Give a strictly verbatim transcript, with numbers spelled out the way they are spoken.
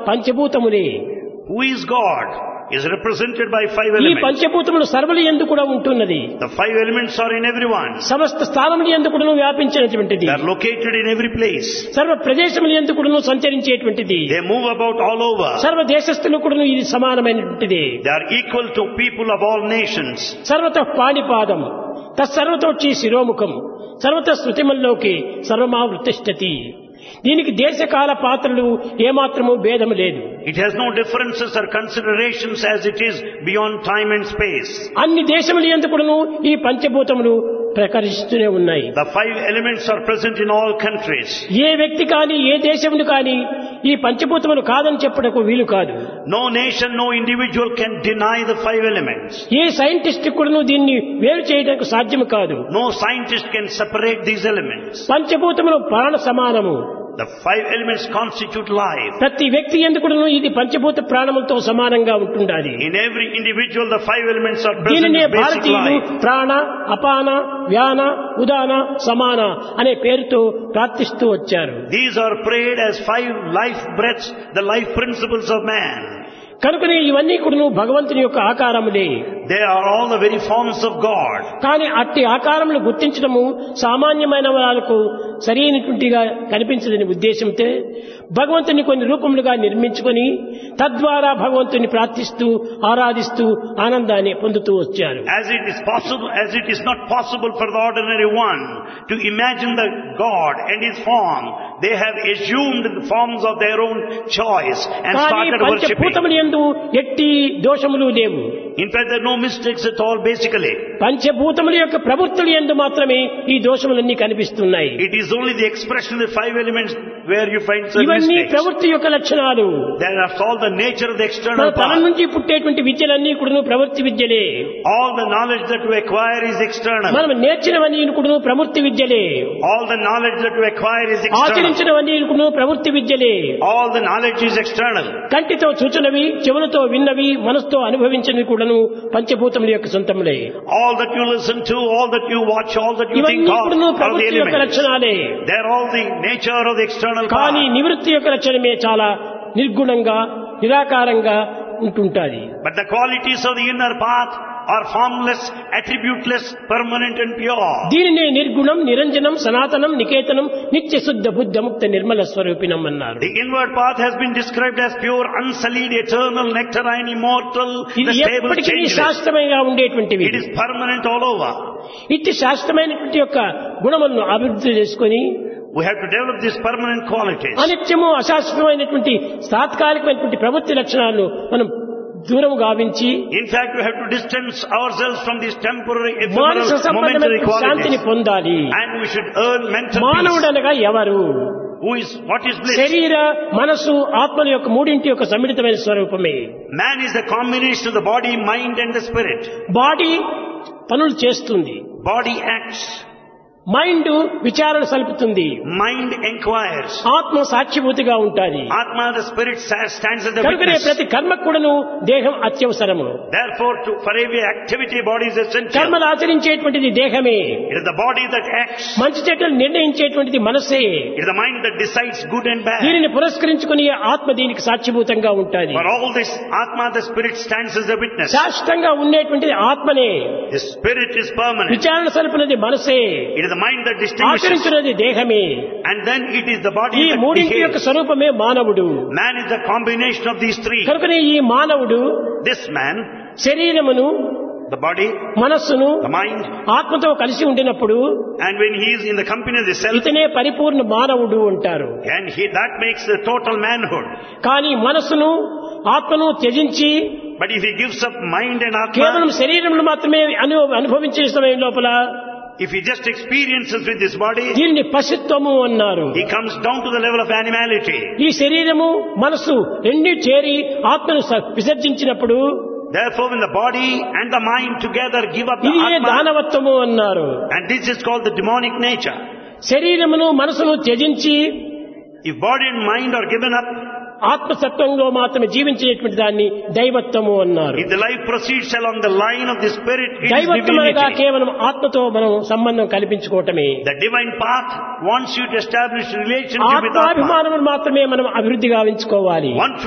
పంచభూతములే. Who is God is represented by five ఈ elements. పంచభూతములు సర్వుల యందు కూడా ఉంటున్నది. The five elements are in everyone. సమస్త స్థానముల యందు కూడా వ్యాపించినటువంటిది. They are located in every place. సర్వ ప్రదేశముల యందు కూడా సంచరించేటువంటిది. They move about all over. సర్వ దేశస్థులు కూడా ఇది సమానమైనటువంటిది. They are equal to people of all nations. సర్వతః పాణిపాదం తత్సర్వతోచ్చి శిరోముఖం సర్వత శృతిమల్లోకి సర్వమావృతిష్టతి. దీనికి దేశకాల పాత్రలు ఏమాత్రము భేదము లేదు. It has no differences or considerations as it is beyond time and space. అన్ని దేశముల యందు కూడాను ఈ పంచభూతములు ప్రకరిస్తూనే ఉన్నాయి. The five elements are present in all countries. ఏ వ్యక్తి కానీ ఏ దేశమును కానీ ఈ పంచభూతములు కాదని చెప్పుటకు వీలు కాదు. No nation, no individual can deny the five elements. A scientist కూడాను దీన్ని వేరు చేయడానికి సాధ్యము కాదు. No scientist can separate these elements. పంచభూతములు ప్రాణ సమానము. The five elements constitute life. ప్రతి వ్యక్తి ఎందుకును ఇది పంచభూత ప్రాణములతో సమానంగా ఉంటుండాలి. In every individual the five elements are present దీనినే in basic భారతీయులు life. ప్రాణ అపాన వ్యాన ఉదాన సమాన అనే పేరుతో ప్రార్థిస్తూ వచ్చారు. These are prayed as five life breaths, the life principles of man. కనుకనే ఇవన్నీ కూడా భగవంతుని యొక్క ఆకారములే. They are all the very forms of God. కానీ అట్టి ఆకారములు గుర్తించడము సామాన్యమైన వాళ్ళకు సరైనటువంటిగా కనిపించదని ఉద్దేశంతో భగవంతుని కొన్ని రూపములుగా నిర్మించుకొని తద్వారా భగవంతుని ప్రార్థిస్తూ ఆరాధిస్తూ ఆనందాన్ని పొందుతూ వచ్చారు. As it is possible, as it is not possible for the ordinary one to imagine the God and His form, they have assumed the forms of their own choice and started worshipping. పంచభూతముల యందు ఎట్టి దోషములు లేవు. In fact, there are no mistakes at all basically. పంచభూతముల యొక్క ప్రవృత్తుల యందు మాత్రమే ఈ దోషములన్నీ కనిపిస్తున్నాయి. It is only the expression of the five elements where you find certain ఇవన్నీ mistakes. ప్రవృత్తి యొక్క లక్షణాలు. There are all the nature of the మన external తన part. నుంచి పుట్టేటువంటి విద్యలన్నీ కూడా ప్రవృత్తి విద్యలే. All the knowledge that we acquire is external. మనం నేర్చినవన్నీ కూడా ప్రవృత్తి విద్యలే. All the knowledge that we acquire is external. ఆచరించినవన్నీ కూడా ప్రవృత్తి విద్యలే. All the knowledge is external. కంటితో చూచినవి చెవులతో విన్నవి మనసుతో అనుభవించినవి కూడాను పంచభూతముల యొక్క సొంతములే. All that you listen to, all that you watch, all that you think ఇవన్నీ of కూడాను are the ప్రవృత్తి యొక్క elements. లక్షణాలే. They are all the nature of the external కానీ part. నివృత్తి యొక్క లక్షణమే చాలా నిర్గుణంగా నిరాకారంగా ఉంటుంటాది. But the qualities of the inner path are formless, attributeless, permanent and pure. దీనినే నిర్గుణం నిరంజనం సనాతనం నికేతనం నిత్య శుద్ధ బుద్ధ ముక్త నిర్మల స్వరూపిణం అన్నారు. The inward path has been described as pure, unsullied, eternal, nectarine, immortal, ఇది the stable, ఎప్పటికీ changeless. శాశ్వతంగా ఉండేటువంటివి. It is permanent all over. ఇట్టి శాశ్వతమైనటువంటి యొక్క గుణములను అభివృద్ధి చేసుకొని We have to develop these permanent qualities. అనిత్యము అశాశ్వతమైనటువంటి తాత్కాలికమైనటువంటి ప్రవృత్తి లక్షణాలను మనం దూరం గావించి In fact, we have to distance ourselves from these temporary, Manasa ephemeral, momentary సంబంధమైన శాంతిని qualities. పొందాలి. And we should earn mental మానవుడు peace. అనగా ఎవరు? Who is, what is bliss? శరీర మనసు ఆత్మల యొక్క మూడింటి యొక్క సమ్మిళితమైన స్వరూపమే. Man is the combination of the body, mind and the spirit. Body పనులు చేస్తుంది, Body acts. మైండ్ విచారణ సలుపుతుంది, Mind inquires. ఆత్మ సాక్షిభూతిగా ఉంటుంది. Atma, the spirit, sa- stands as the కనుకనే witness. ప్రతి కర్మకు కూడాను దేహం అత్యవసరము. Therefore, to, for every activity, body is essential. కర్మలు ఆచరించేటువంటిది దేహమే. It is the body that acts. మంచి చెడ్డలు నిర్ణయించేటువంటిది మనసే. It is the mind that decides good and bad. దీనిని పురస్కరించుకుని ఆత్మ దీనికి సాక్షిభూతంగా ఉంటుంది. For all this, Atma, the spirit, stands as a witness. శాశ్వతంగా ఉండేటువంటిది ఆత్మనే. The spirit is permanent. విచారణ సలుపునది మనసే. It is the mind that distinguishes. ఆచరించున్నది దేహమే. And then it is the body ఈ that మూడింటి యొక్క behaves. స్వరూపమే మానవుడు. Man is the combination of these three. కనుకనే ఈ మానవుడు This man, శరీరమును the body, మనస్సును the mind, ఆత్మతో కలిసి ఉండినప్పుడు and when he is in the company of the self, ఇతనే పరిపూర్ణ మానవుడు అంటారు. and he, that makes the total manhood. కానీ మనస్సును ఆత్మను త్యజించి But if he gives up mind and కేవలం Atma, శరీరమును మాత్రమే అను అనుభవించే సమయం లోపల if he just experiences with this body, దీనిని పశుత్వము అన్నారు. he comes down to the level of animality. ఈ శరీరము మనస్సు రెండు చేరి ఆత్మను స- విసర్జించినప్పుడు Therefore, when the body and the mind together give up the ఇది Atma, దానవత్వము అన్నారు. and this is called the demonic nature. శరీరమును మనసును త్యజించి If body and mind are given up, ఆత్మసత్వంలో మాత్రమే జీవించేటువంటి దాన్ని దైవత్వము అన్నారు. if the life proceeds along the line of the spirit, it is దైవత్వం అనగా divinity. కేవలం ఆత్మతో మనం సంబంధం కల్పించుకోవటమే. The divine path wants you to establish relationship with Atma. ఆత్మాభిమానమును మాత్రమే మనం అభివృద్ధి గావించుకోవాలి. One